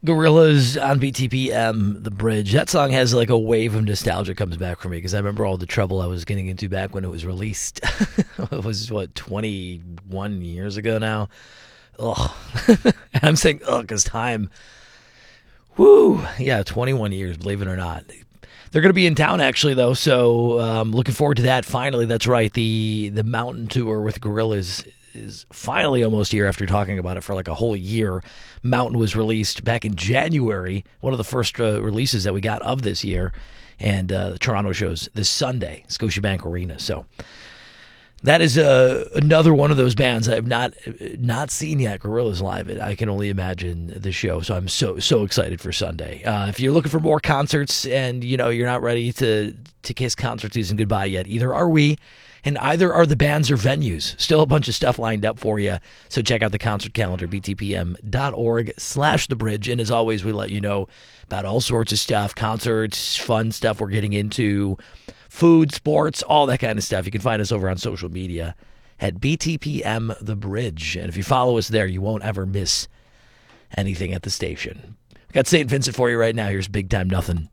Gorillas on BTPM, The Bridge. That song has like a wave of nostalgia comes back for me because I remember all the trouble I was getting into back when it was released. It was, 21 years ago now? Ugh. And I'm saying, ugh, because time, whoo, yeah, 21 years, believe it or not. They're going to be in town, actually, though, so looking forward to that. Finally, that's right, the mountain tour with Gorillaz is finally almost here after talking about it for like a whole year. Mountain was released back in January, one of the first releases that we got of this year, and the Toronto shows this Sunday, Scotiabank Arena. So that is another one of those bands I've not seen yet, Gorillaz live. I can only imagine the show, so I'm so excited for Sunday. If you're looking for more concerts and you're not ready to kiss concert season goodbye yet, either are we. And either are the bands or venues. Still a bunch of stuff lined up for you. So check out the concert calendar, btpm.org/thebridge. And as always, we let you know about all sorts of stuff, concerts, fun stuff we're getting into, food, sports, all that kind of stuff. You can find us over on social media at BTPM The Bridge. And if you follow us there, you won't ever miss anything at the station. We got St. Vincent for you right now. Here's Big Time Nothing.